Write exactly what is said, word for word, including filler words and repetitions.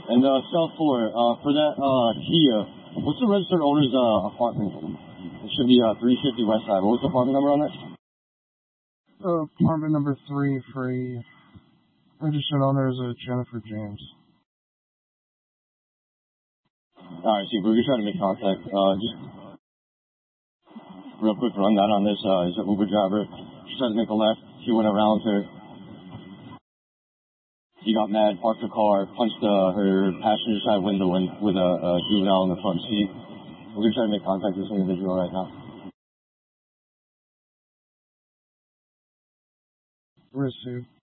And uh, South four, uh, for that uh, Kia, what's the registered owner's uh, apartment? It should be uh, three fifty West Side. What was the apartment number on that? Uh, apartment number three, free. Registered owner is uh, Jennifer James. Alright, see, we're just trying to make contact. Uh, just real quick rundown on this. Uh, he's an Uber driver. She tried to make a left. He went around her. He got mad, parked the car, punched uh, her passenger side window in, with a, a juvenile in the front seat. We're going to try to make contact with this individual right now. Received.